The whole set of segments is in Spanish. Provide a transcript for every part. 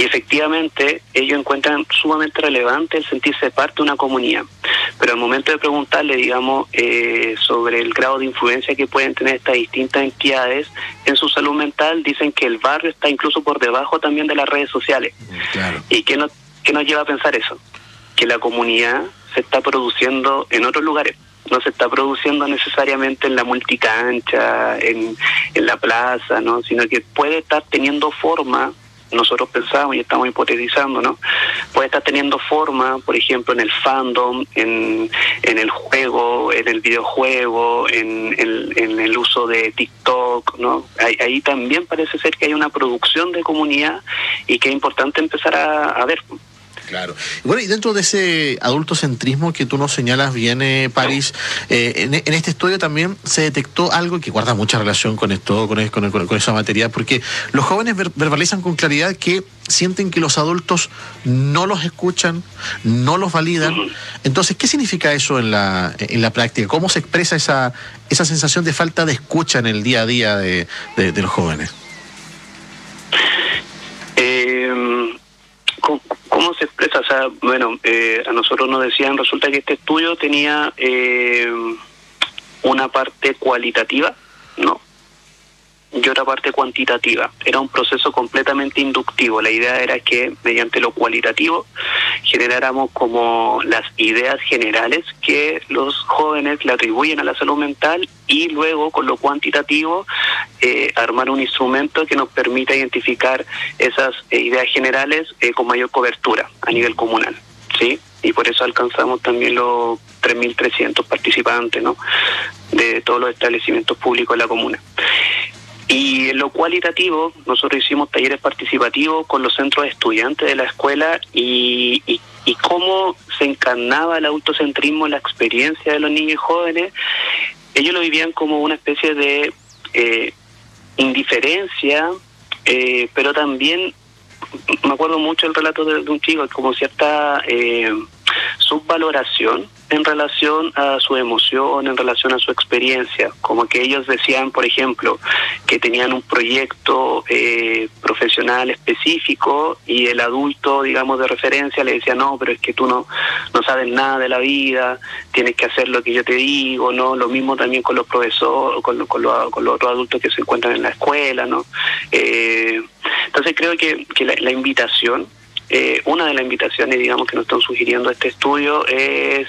Y efectivamente ellos encuentran sumamente relevante el sentirse parte de una comunidad. Pero al momento de preguntarle, digamos, sobre el grado de influencia que pueden tener estas distintas entidades en su salud mental, dicen que el barrio está incluso por debajo también de las redes sociales. Claro. ¿Y qué nos lleva a pensar eso? Que la comunidad se está produciendo en otros lugares. No se está produciendo necesariamente en la multicancha, en la plaza, ¿no? Sino que puede estar teniendo forma. Nosotros pensamos y estamos hipotetizando, ¿no? Puede estar teniendo forma, por ejemplo, en el fandom, en el juego, en el videojuego, en el uso de TikTok, ¿no? Ahí también parece ser que hay una producción de comunidad y que es importante empezar a ver. Claro. Bueno, y dentro de ese adultocentrismo que tú nos señalas bien, París, en este estudio también se detectó algo que guarda mucha relación con esto, con esa materia, porque los jóvenes verbalizan con claridad que sienten que los adultos no los escuchan, no los validan. Entonces, ¿qué significa eso en la práctica? ¿Cómo se expresa esa sensación de falta de escucha en el día a día de los jóvenes? ¿Cómo se expresa? O sea, bueno, a nosotros nos decían, resulta que este estudio tenía una parte cualitativa, ¿no? Y otra parte cuantitativa. Era un proceso completamente inductivo. La idea era que mediante lo cualitativo generáramos como las ideas generales que los jóvenes le atribuyen a la salud mental y luego con lo cuantitativo armar un instrumento que nos permita identificar esas ideas generales con mayor cobertura a nivel comunal, ¿sí? Y por eso alcanzamos también los 3.300 participantes, ¿no? De todos los establecimientos públicos de la comuna. Y en lo cualitativo, nosotros hicimos talleres participativos con los centros de estudiantes de la escuela y cómo se encarnaba el autocentrismo en la experiencia de los niños y jóvenes. Ellos lo vivían como una especie de indiferencia, pero también, me acuerdo mucho el relato de un chico, como cierta subvaloración en relación a su emoción, en relación a su experiencia, como que ellos decían, por ejemplo, que tenían un proyecto profesional específico y el adulto, digamos, de referencia le decía, no, pero es que tú no sabes nada de la vida, tienes que hacer lo que yo te digo, ¿no? Lo mismo también con los profesores, con los otros adultos que se encuentran en la escuela, ¿no? Entonces creo que la invitación, una de las invitaciones, digamos, que nos están sugiriendo este estudio es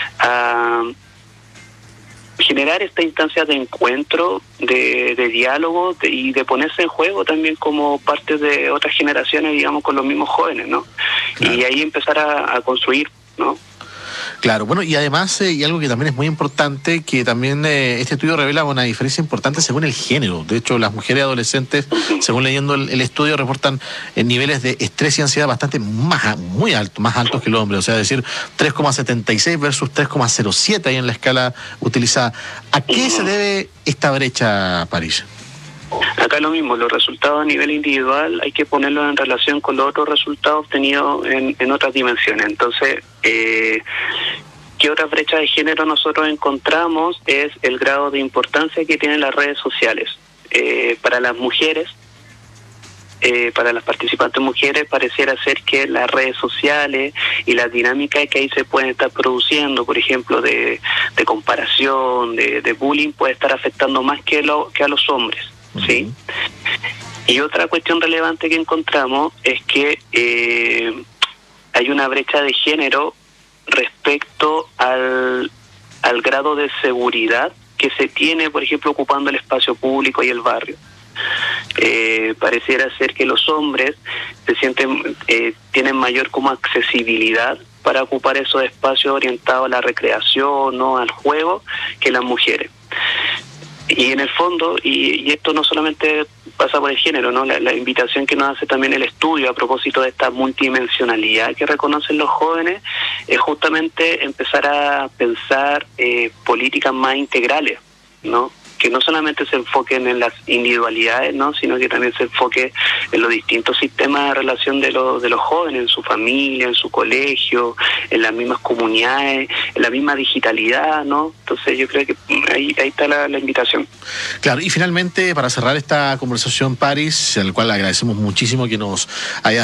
generar esta instancia de encuentro, de diálogo y de ponerse en juego también como parte de otras generaciones, digamos, con los mismos jóvenes, ¿no? Claro. Y ahí empezar a construir, ¿no? Claro, bueno, y además, y algo que también es muy importante, que también este estudio revela una diferencia importante según el género. De hecho, las mujeres adolescentes, según leyendo el estudio, reportan niveles de estrés y ansiedad bastante muy altos, más altos que el hombre. O sea, es decir, 3,76 versus 3,07 ahí en la escala utilizada. ¿A qué se debe esta brecha, París? Acá lo mismo, los resultados a nivel individual hay que ponerlos en relación con los otros resultados obtenidos en otras dimensiones. Entonces, ¿qué otra brecha de género nosotros encontramos? Es el grado de importancia que tienen las redes sociales. Para las mujeres, para las participantes mujeres, pareciera ser que las redes sociales y las dinámicas que ahí se pueden estar produciendo, por ejemplo, de comparación, de bullying, puede estar afectando más que a los hombres. ¿Sí? Y otra cuestión relevante que encontramos es que hay una brecha de género respecto al grado de seguridad que se tiene, por ejemplo, ocupando el espacio público y el barrio. Pareciera ser que los hombres se sienten tienen mayor como accesibilidad para ocupar esos espacios orientados a la recreación, ¿no?, al juego, que las mujeres. Y en el fondo, y esto no solamente pasa por el género, ¿no? La invitación que nos hace también el estudio a propósito de esta multidimensionalidad que reconocen los jóvenes es justamente empezar a pensar políticas más integrales, ¿no? Que no solamente se enfoquen en las individualidades, ¿no?, sino que también se enfoque en los distintos sistemas de relación de los jóvenes, en su familia, en su colegio, en las mismas comunidades, en la misma digitalidad, ¿no? Entonces yo creo que ahí está la invitación. Claro, y finalmente, para cerrar esta conversación, París, al cual agradecemos muchísimo que nos haya